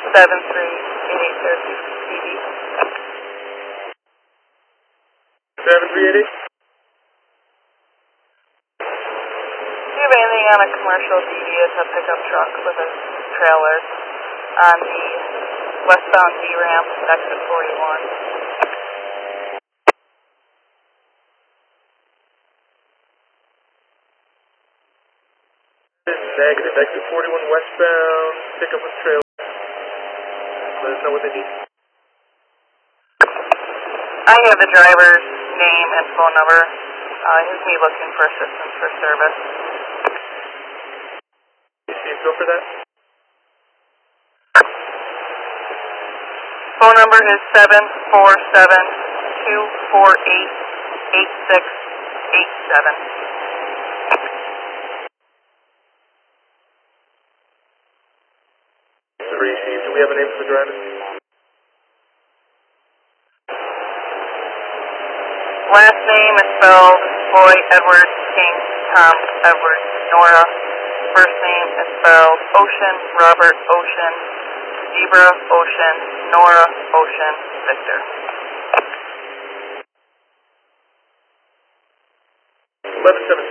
7388 Syracuse DD. 7388? Do you have anything on a commercial DD? It's a pickup truck with a trailer on the westbound D ramp, exit 41. Negative, exit 41 westbound, pickup with trailer. Let us know what they need. I have the driver's name and phone number. He's me looking for assistance for service. You see him go for that? Phone number is 747-248-8687. Received. Do we have a name for the driver? Last name is spelled Boy Edward King Tom Edward Nora. First name is spelled Ocean Robert Ocean Zebra Ocean Nora Ocean Victor. 1117.